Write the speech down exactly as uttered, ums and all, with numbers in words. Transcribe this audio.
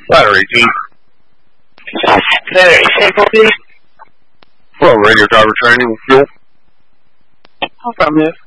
Ladder eighteen. Ladder eighteen. Hello, radio driver training with fuel. How from this?